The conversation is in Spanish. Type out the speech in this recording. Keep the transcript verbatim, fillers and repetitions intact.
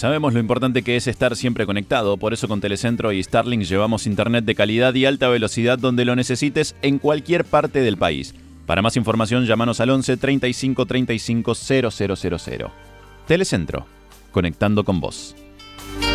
Sabemos lo importante que es estar siempre conectado, por eso con Telecentro y Starlink llevamos internet de calidad y alta velocidad donde lo necesites en cualquier parte del país. Para más información, llámanos al once treinta y cinco treinta y cinco cero cero cero cero. Telecentro, conectando con vos.